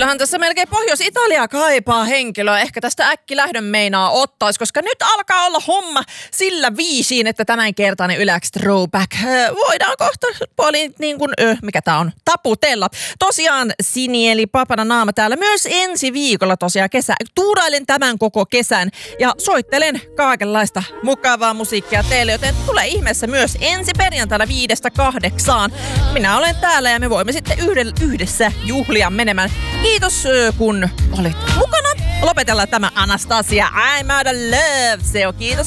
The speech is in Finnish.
Kyllähän tässä melkein Pohjois-Italia kaipaa henkilöä. Ehkä tästä äkkilähdön meinaa ottaisi, koska nyt alkaa olla homma sillä viisiin, että tämänkertainen Yläks Throwback voidaan kohta puoliin niin kuin, mikä tää on, taputella. Tosiaan Sinieli Papana Naama täällä myös ensi viikolla tosiaan tuurailen tämän koko kesän ja soittelen kaikenlaista mukavaa musiikkia teille, joten tule ihmeessä myös ensi perjantaina 5-8. Minä olen täällä ja me voimme sitten yhdessä juhlia menemään. Kiitos kun olit mukana. Lopetellaan tämä Anastasia I'm out of love. Se on kiitos.